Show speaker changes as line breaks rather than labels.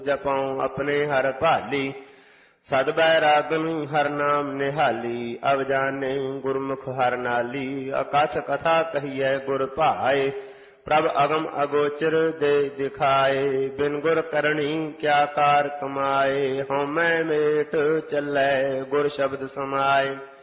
ਜਪਉ ਆਪਣੇ ਹਰ ਭਾਲੀ। ਸਦ ਬੈਰਾਗਨ ਹਰ ਨਾਮ ਨਿਹਾਲੀ। ਅਬ ਜਾਣੇ ਗੁਰਮੁਖ ਹਰ ਨਾਲੀ। ਅਕਥ ਕਥਾ ਕਹੀਐ ਗੁਰ ਭਾਏ। ਪ੍ਰਭ ਅਗਮ ਅਗੋਚਰ ਦੇ ਦਿਖਾਏ। ਬਿਨ ਗੁਰ ਕਰਣੀ ਕਿਆ ਕਾਰ ਕਮਾਏ। ਹਉਮੈ ਮੇਟ ਚੱਲੈ ਗੁਰ ਸ਼ਬਦ ਸਮਾਏ।